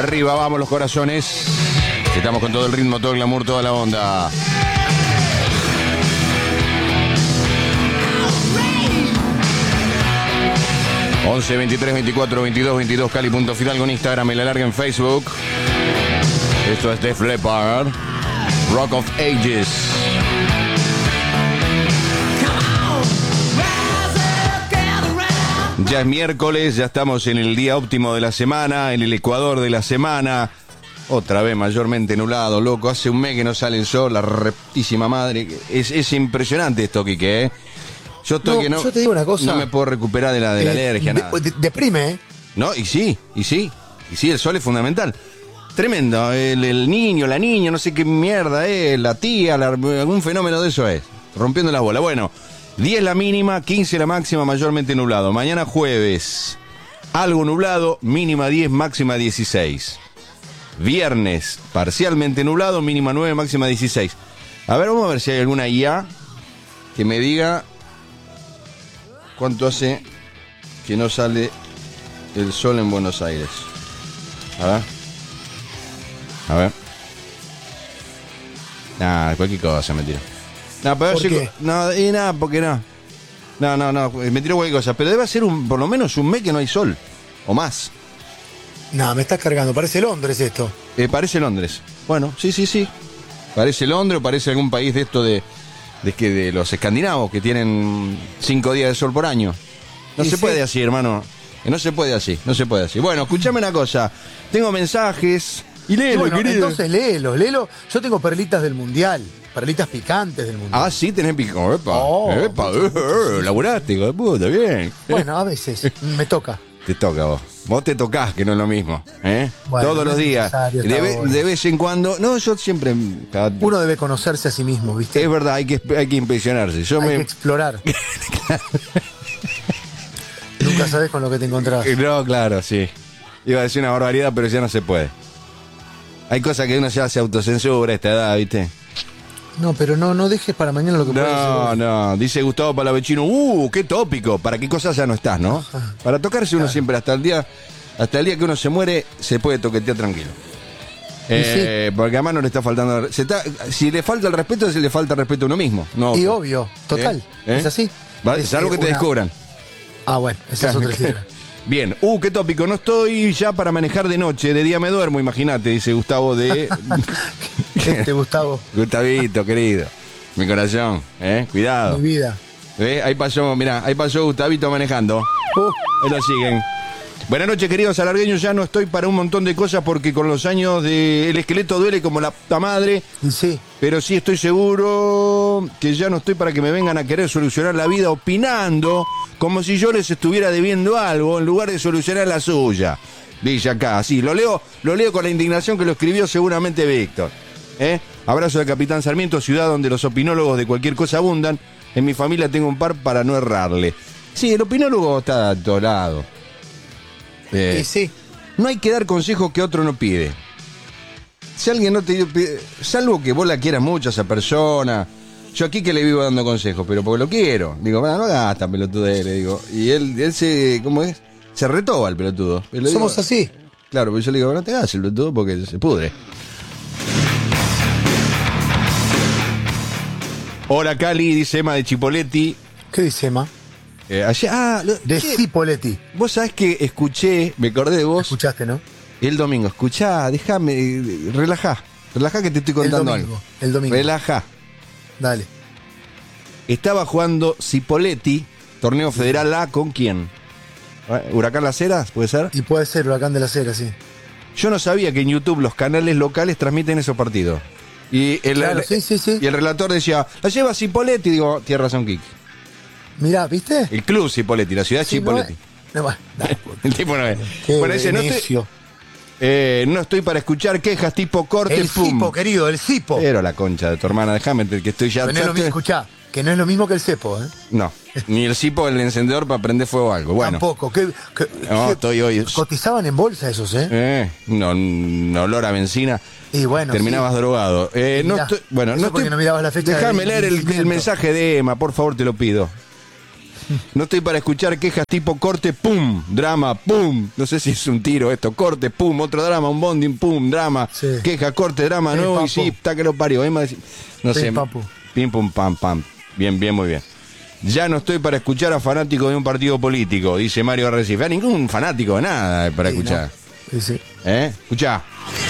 Arriba, vamos los corazones. Estamos con todo el ritmo, todo el glamour, toda la onda. ¡11 23 24 22 22 Cali.Fidalgo en Instagram y La Larga en Facebook. Esto es Def Leppard, Rock of Ages. Ya es miércoles, ya estamos en el día óptimo de la semana, en el ecuador de la semana. Otra vez mayormente nublado, loco. Hace un mes que no sale el sol, la reptísima madre. Es impresionante esto, Quique, ¿eh? Yo estoy que no. Yo te digo una cosa. No me puedo recuperar de la alergia, nada. Deprime, ¿eh? No, y sí, el sol es fundamental. Tremendo, el niño, la niña, no sé qué mierda es, la tía, algún fenómeno de eso es. Rompiendo la bola. Bueno, 10 la mínima, 15 la máxima, mayormente nublado. Mañana jueves, algo nublado, mínima 10, máxima 16. Viernes, parcialmente nublado, mínima 9, máxima 16. A ver, vamos a ver si hay alguna IA que me diga cuánto hace que no sale el sol en Buenos Aires. A ver. Nah, cualquier cosa, mentira. No, pero ¿Por qué? Nada, porque no. No, me tiró cualquier cosa. Pero debe ser por lo menos un mes que no hay sol. O más. No, me estás cargando. Parece Londres esto. Parece Londres. Bueno, sí. Parece Londres o parece algún país de esto de los escandinavos que tienen 5 días de sol por año. No se puede así, hermano. No se puede así. Bueno, escuchame una cosa. Tengo mensajes. Y léelo, bueno, querido. entonces léelo. Yo tengo perlitas del Mundial. Perlitas picantes del Mundial. Ah, sí, tenés picante. Epa, laburaste, hijo de puta, bien. Bueno, a veces me toca. Te toca vos. Vos te tocás, que no es lo mismo. Bueno, todos los días. De vez en cuando. No, yo siempre. Uno debe conocerse a sí mismo, ¿viste? Es verdad, hay que impresionarse. Hay que explorar. Nunca sabes con lo que te encontrás. No, claro, sí. Iba a decir una barbaridad, pero ya no se puede. Hay cosas que uno ya se autocensura a esta edad, ¿viste? No, pero no dejes para mañana lo que puedes hacer. No, dice Gustavo Palavecino, qué tópico, ¿para qué cosas ya no estás, no? Ajá. Para tocarse uno siempre hasta el día que uno se muere, se puede toquetear tranquilo. Porque además no le está faltando. Si le falta el respeto, se le falta el respeto a uno mismo. No, y obvio, total. Es así. Es algo que te descubran. Ah, bueno, esa es otra historia. Bien, qué tópico, no estoy ya para manejar de noche, de día me duermo, imagínate, dice Gustavo de... Gustavo. Gustavito, querido, mi corazón, cuidado. Mi vida. Ahí pasó Gustavito manejando. Ahí lo siguen. Buenas noches, queridos alargueños, ya no estoy para un montón de cosas porque con los años el esqueleto duele como la puta madre. Sí. Pero sí estoy seguro que ya no estoy para que me vengan a querer solucionar la vida opinando como si yo les estuviera debiendo algo en lugar de solucionar la suya. Dice acá, sí, lo leo con la indignación que lo escribió seguramente Víctor. Abrazo de Capitán Sarmiento, ciudad donde los opinólogos de cualquier cosa abundan. En mi familia tengo un par para no errarle. Sí, el opinólogo está a todos lados. Sí. No hay que dar consejos que otro no pide. Si alguien no te pide, salvo que vos la quieras mucho a esa persona. Yo aquí que le vivo dando consejos, pero porque lo quiero. Digo, no hagas esta pelotudez, le digo. Y él se, ¿cómo es? Se retoba el pelotudo. Somos así. Claro, pero yo le digo, no te hagas el pelotudo porque se pudre. Hola Cali, dice Emma de Chipoleti. ¿Qué dice Emma? De Cipoletti. Vos sabés que escuché, me acordé de vos. Escuchaste, ¿no? El domingo, escuchá, déjame, relajá que te estoy contando algo. El domingo. Relajá. Dale. Estaba jugando Cipoletti, torneo federal A, ¿con quién? ¿Huracán Las Heras, puede ser? Y puede ser Huracán de las Heras, sí. Yo no sabía que en YouTube los canales locales transmiten esos partidos. Y el relator decía, la lleva Cipoletti, digo, tienes razón, Kiki. Mirá, ¿viste? El club Cipoletti, la ciudad Cipoletti. El tipo no es. Bueno, dice, no estoy para escuchar quejas tipo corte, el pum. cipo, querido, el cipo. Pero la concha de tu hermana, déjame que estoy ya... Pero no es lo mismo, escuchá, que no es lo mismo que el cepo, ¿eh? No, ni el cipo, el encendedor para prender fuego o algo. Bueno. Tampoco. No, estoy hoy... Cotizaban en bolsa esos, ¿eh? No, olor a benzina. Y bueno, terminabas drogado. No estoy... no mirabas la fecha. Déjame leer el mensaje de Emma, por favor, te lo pido. No estoy para escuchar quejas tipo corte, pum, drama, pum. No sé si es un tiro esto, corte, pum, otro drama, un bonding, pum, drama, Sí. queja, corte, drama, Sí, nuevo y papu. sí, está que lo parió. No sé, papu. pim, pum, pam, pam. Bien, bien, muy bien. Ya no estoy para escuchar a fanáticos de un partido político, dice Mario Arrecife. A ningún fanático de nada para Sí, escuchar. no. Sí, sí. Escuchá.